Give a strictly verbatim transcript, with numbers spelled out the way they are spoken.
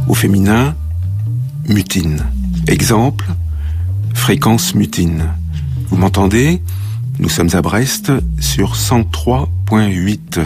Au féminin, mutine. Exemple, fréquence mutine. Vous m'entendez ? Nous sommes à Brest sur cent trois virgule huit.